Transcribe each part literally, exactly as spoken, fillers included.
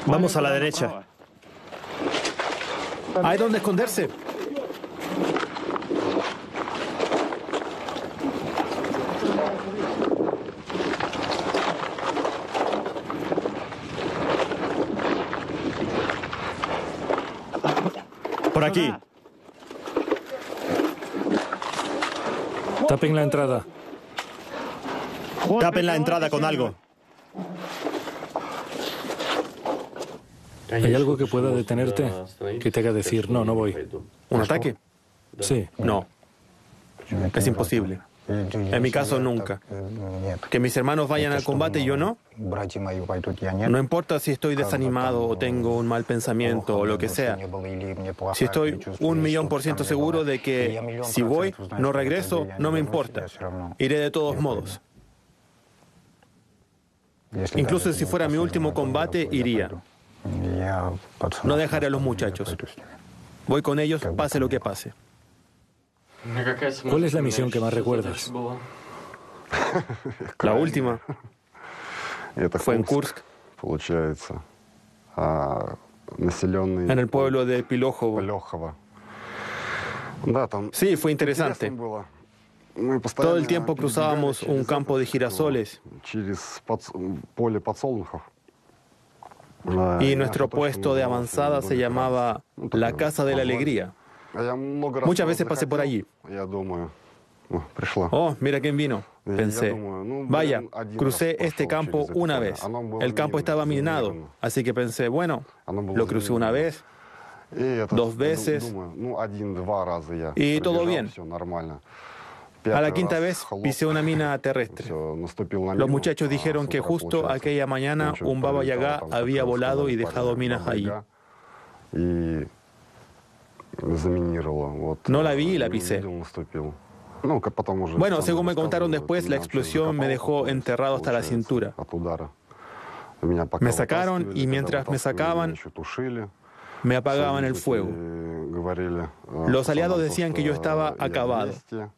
Vamos a la derecha. ¿Hay dónde esconderse? Por aquí. Tapen la entrada. Tapen la entrada con algo. ¿Hay algo que pueda detenerte? Que te haga decir, no, no voy. ¿Un ataque? Sí. No. Es imposible. En mi caso, nunca. Que mis hermanos vayan al combate y yo no. No importa si estoy desanimado o tengo un mal pensamiento o lo que sea. Si estoy un millón por ciento seguro de que si voy, no regreso, no me importa. Iré de todos modos. Incluso si fuera mi último combate, iría. No dejaré a los muchachos. Voy con ellos, pase lo que pase. ¿Cuál es la misión que más recuerdas? La última fue en Kursk, en el pueblo de Pilojovo. Sí, fue interesante. Todo el tiempo cruzábamos un campo de girasoles y nuestro puesto de avanzada se llamaba la Casa de la Alegría. Muchas veces pasé por allí. Oh, mira quién vino, pensé. Vaya, crucé este campo una vez. El campo estaba minado, así que pensé, bueno, lo crucé una vez, dos veces, y todo bien. A la quinta vez pisé una mina terrestre. Los muchachos dijeron que justo aquella mañana un Baba Yaga había volado y dejado minas allí. No la vi y la pisé. Bueno, según me contaron después, la explosión me dejó enterrado hasta la cintura. Me sacaron y mientras me sacaban, me apagaban el fuego. Los aliados decían que yo estaba acabado.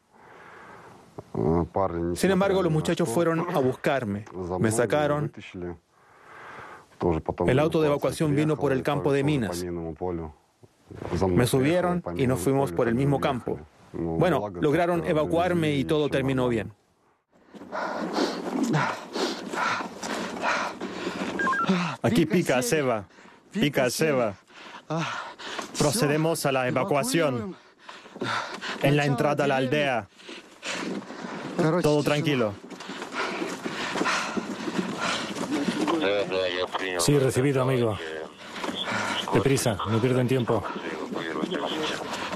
Sin embargo, los muchachos fueron a buscarme. Me sacaron. El auto de evacuación vino por el campo de minas. Me subieron y nos fuimos por el mismo campo. Bueno, lograron evacuarme y todo terminó bien. Aquí pica, Seba. Pica, Seba. Procedemos a la evacuación. En la entrada a la aldea. Todo tranquilo. Sí, recibido, amigo. Deprisa, no pierden tiempo.